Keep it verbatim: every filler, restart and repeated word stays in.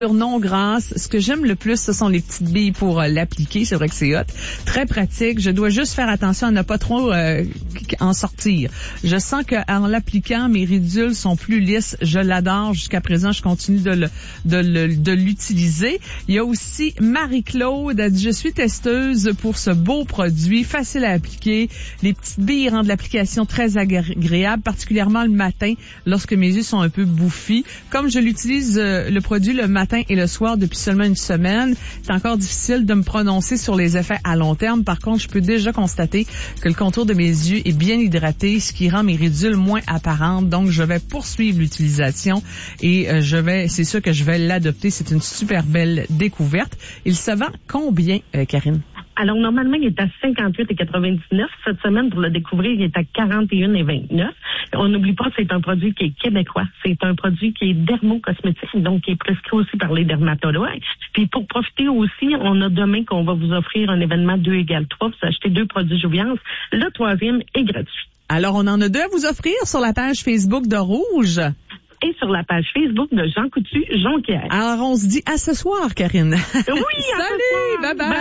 non grasse. Ce que j'aime le plus, ce sont les petites billes pour euh, l'appliquer. C'est vrai que c'est hot. Très pratique. Je dois juste faire attention à ne pas trop euh, en sortir. Je sens qu'en l'appliquant, mes ridules sont plus lisses. Je l'adore. Jusqu'à présent, je continue de, le, de, le, de l'utiliser. Il y a aussi Marie-Claude. Elle dit, je suis testeuse pour ce beau produit, facile à appliquer. Les petites billes rendent l'application très agréable, particulièrement le matin, lorsque mes yeux sont un peu bouffis. Comme je l'utilise, euh, le produit le matin et le soir depuis seulement une semaine, c'est encore difficile de me prononcer sur les effets à long terme. Par contre, je peux déjà constater que le contour de mes yeux est bien hydraté, ce qui rend mes ridules moins apparentes. Donc, je vais poursuivre l'utilisation et euh, je vais, c'est sûr que je vais l'adopter. C'est une super belle découverte. Il se vend combien, euh, Karine? Alors, normalement, il est à cinquante-huit et quatre-vingt-dix-neuf. Cette semaine, pour le découvrir, il est à quarante et un et vingt-neuf. On n'oublie pas que c'est un produit qui est québécois. C'est un produit qui est dermocosmétique, donc qui est prescrit aussi par les dermatologues. Puis, pour profiter aussi, on a demain qu'on va vous offrir un événement deux égale trois. Vous achetez deux produits Jouvence. Le troisième est gratuit. Alors, on en a deux à vous offrir sur la page Facebook de Rouge. Et sur la page Facebook de Jean Coutu, Jonquière. Alors, on se dit à ce soir, Karine. Oui, à Salut, ce soir. bye bye.